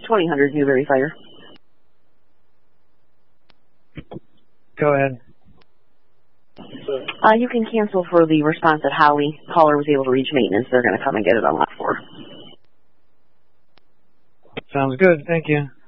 2000 Newberry Fire. Go ahead. You can cancel for the response at Howie. Caller was able to reach maintenance. They're going to come and get it on lot 4. Sounds good. Thank you.